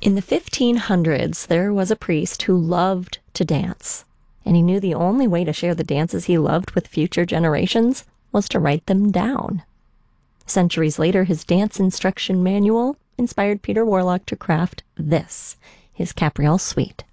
In the 1500s, there was a priest who loved to dance, and he knew the only way to share the dances he loved with future generations was to write them down. Centuries later, his dance instruction manual inspired Peter Warlock to craft this, his Capriole Suite.